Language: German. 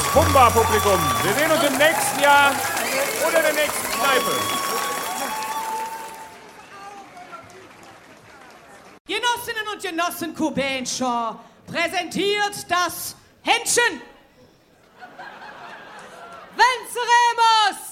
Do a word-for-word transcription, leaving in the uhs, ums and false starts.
Pumba-Publikum. Wir sehen uns im nächsten Jahr oder der nächsten Kneipe. Genossinnen und Genossen Kubenscher präsentiert das Händchen. Venceremos!